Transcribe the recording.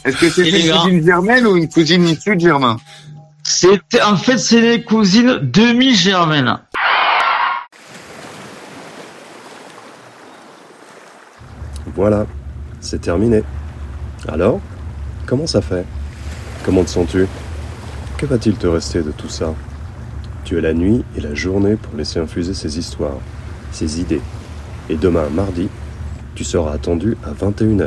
Est-ce que c'est Et les une gars, cousine germaine ou une cousine issue de Germain? en fait, c'est des cousines demi-germaines. Voilà, c'est terminé. Alors, comment ça fait? Comment te sens-tu? Que va-t-il te rester de tout ça? Tu as la nuit et la journée pour laisser infuser ces histoires, ces idées. Et demain, mardi, tu seras attendu à 21h.